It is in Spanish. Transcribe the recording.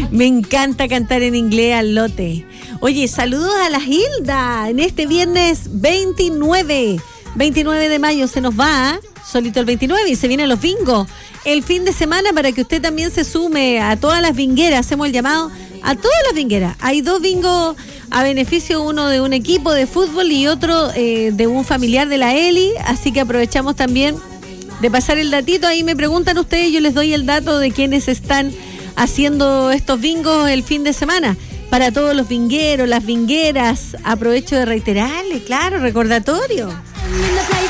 Me encanta cantar en inglés al lote. Oye, saludos a la Hilda en este viernes 29 de mayo. Se nos va, solito el 29, y se vienen los bingos. El fin de semana para que usted también se sume a todas las bingueras. Hacemos el llamado a todas las bingueras. Hay 2 bingos a beneficio, uno de un equipo de fútbol y otro de un familiar de la Eli. Así que aprovechamos también de pasar el datito. Ahí me preguntan ustedes, yo les doy el dato de quienes están haciendo estos bingos el fin de semana. Para todos los bingueros, las bingueras, aprovecho de reiterarles, claro, recordatorio.